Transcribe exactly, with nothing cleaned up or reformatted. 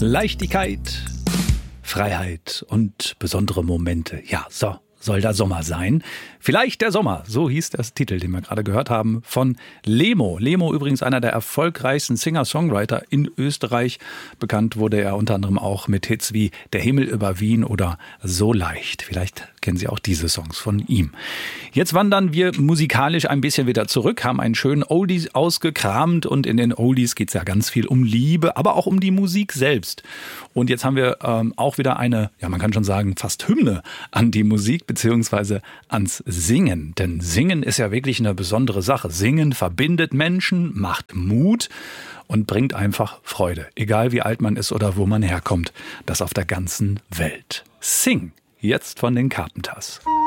Leichtigkeit, Freiheit und besondere Momente. Ja, so soll der Sommer sein. Vielleicht der Sommer, so hieß der Titel, den wir gerade gehört haben, von Lemo. Lemo übrigens einer der erfolgreichsten Singer-Songwriter in Österreich. Bekannt wurde er unter anderem auch mit Hits wie Der Himmel über Wien oder So leicht. Vielleicht kennen Sie auch diese Songs von ihm. Jetzt wandern wir musikalisch ein bisschen wieder zurück, haben einen schönen Oldies ausgekramt und in den Oldies geht es ja ganz viel um Liebe, aber auch um die Musik selbst. Und jetzt haben wir ähm, auch wieder eine, ja man kann schon sagen, fast Hymne an die Musik beziehungsweise ans Singen. Denn Singen ist ja wirklich eine besondere Sache. Singen verbindet Menschen, macht Mut und bringt einfach Freude. Egal wie alt man ist oder wo man herkommt. Das auf der ganzen Welt. Sing, jetzt von den Carpenters.